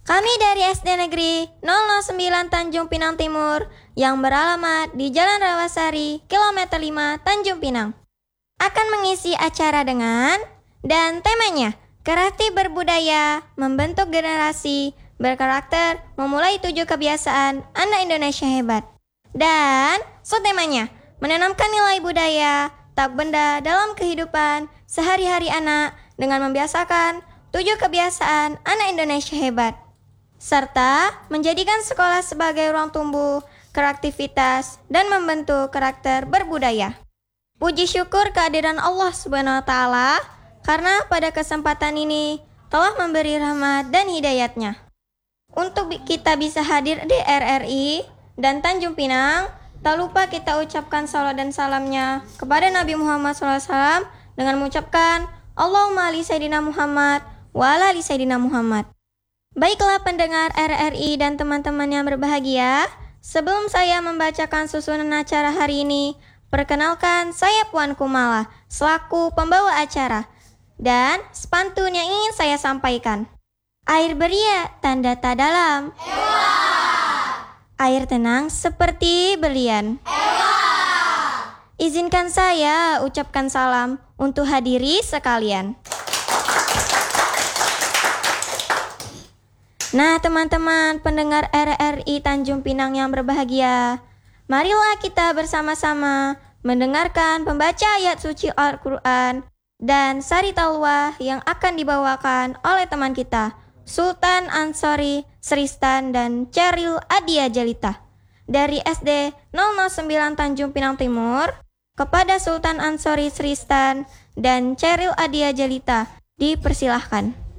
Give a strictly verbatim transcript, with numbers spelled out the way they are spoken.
Kami dari S D Negeri nol nol sembilan Tanjung Pinang Timur yang beralamat di Jalan Rawasari, kilometer lima, Tanjung Pinang, akan mengisi acara dengan dan temanya kreatif berbudaya, membentuk generasi berkarakter, memulai tujuh kebiasaan anak Indonesia hebat. Dan subtemanya menanamkan nilai budaya tak benda dalam kehidupan sehari-hari anak dengan membiasakan tujuh kebiasaan anak Indonesia hebat, serta menjadikan sekolah sebagai ruang tumbuh kreativitas dan membentuk karakter berbudaya. Puji syukur kehadiran Allah Subhanahu wa Ta'ala karena pada kesempatan ini telah memberi rahmat dan hidayatnya untuk kita bisa hadir di R R I dan Tanjung Pinang. Tak lupa kita ucapkan salawat dan salamnya kepada Nabi Muhammad shallallahu alaihi wasallam dengan mengucapkan Allahumma li Sayyidina Muhammad wa ala li Sayyidina Muhammad. Baiklah pendengar R R I dan teman-teman yang berbahagia, sebelum saya membacakan susunan acara hari ini, perkenalkan saya Puan Kumala selaku pembawa acara. Dan sepantun yang ingin saya sampaikan. Air beria tanda tak dalam. Ewa. Air tenang seperti berlian. Ewa. Izinkan saya ucapkan salam untuk hadiri sekalian. Nah teman-teman pendengar R R I Tanjung Pinang yang berbahagia, marilah kita bersama-sama mendengarkan pembaca ayat suci Al-Quran dan sari talwah yang akan dibawakan oleh teman kita Sultan Ansori Sristan dan Ceril Adia Jelita dari S D nol nol sembilan Tanjung Pinang Timur. Kepada Sultan Ansori Sristan dan Ceril Adia Jelita dipersilahkan.